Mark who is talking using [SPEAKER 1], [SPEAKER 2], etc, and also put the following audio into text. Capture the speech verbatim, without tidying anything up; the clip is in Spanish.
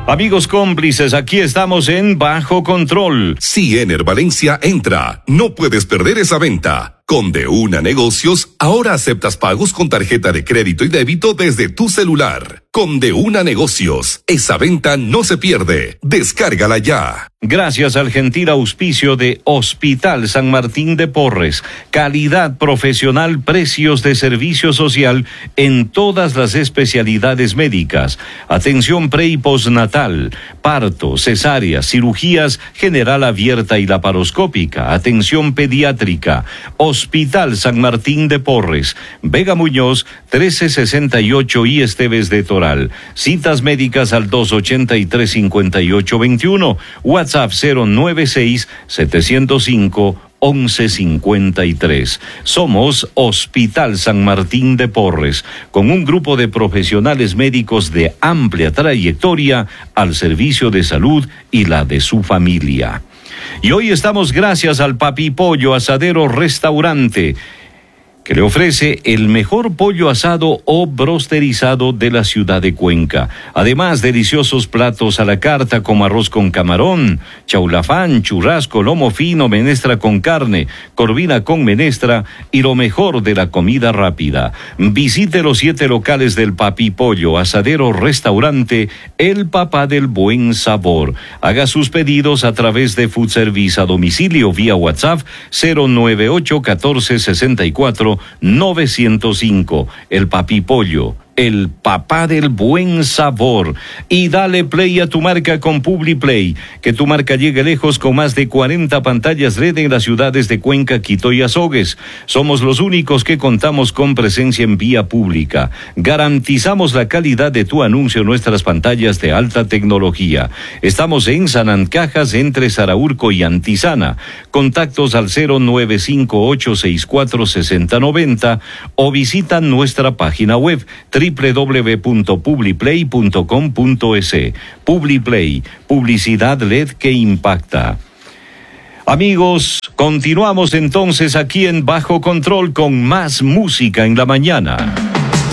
[SPEAKER 1] Amigos cómplices, aquí estamos en Bajo Control.
[SPEAKER 2] Si Ener Valencia entra, no puedes perder esa venta. Con De Una Negocios, ahora aceptas pagos con tarjeta de crédito y débito desde tu celular. Con De Una Negocios, esa venta no se pierde. Descárgala ya.
[SPEAKER 1] Gracias al gentil auspicio de Hospital San Martín de Porres. Calidad profesional, precios de servicio social en todas las especialidades médicas. Atención pre y postnatal, parto, cesárea, cirugías general abierta y laparoscópica. Atención pediátrica. Hospital San Martín de Porres, Vega Muñoz, trece sesenta y ocho y Esteves de Toral. Citas médicas al dos ochenta y tres cincuenta y ocho veintiuno, WhatsApp cero nueve seis siete cero cinco once cincuenta y tres. Somos Hospital San Martín de Porres, con un grupo de profesionales médicos de amplia trayectoria al servicio de salud y la de su familia. Y hoy estamos gracias al Papi Pollo Asadero Restaurante, que le ofrece el mejor pollo asado o brosterizado de la ciudad de Cuenca. Además, deliciosos platos a la carta como arroz con camarón, chaulafán, churrasco, lomo fino, menestra con carne, corvina con menestra y lo mejor de la comida rápida. Visite los siete locales del Papi Pollo Asadero Restaurante, el papá del buen sabor. Haga sus pedidos a través de Food Service a domicilio vía WhatsApp cero nueve ocho uno cuatro seis cuatro nueve cero cinco. El Papi Pollo, el papá del buen sabor. Y dale play a tu marca con PubliPlay, que tu marca llegue lejos con más de cuarenta pantallas L E D en las ciudades de Cuenca, Quito y Azogues. Somos los únicos que contamos con presencia en vía pública. Garantizamos la calidad de tu anuncio en nuestras pantallas de alta tecnología. Estamos en Sanancajas, entre Saraurco y Antizana. Contactos al cero nueve cinco ocho seis cuatro seis cero nueve cero o visita nuestra página web doble u doble u doble u punto publiplay punto com punto es. PubliPlay, publicidad L E D que impacta. Amigos, continuamos entonces aquí en Bajo Control con más música en la mañana.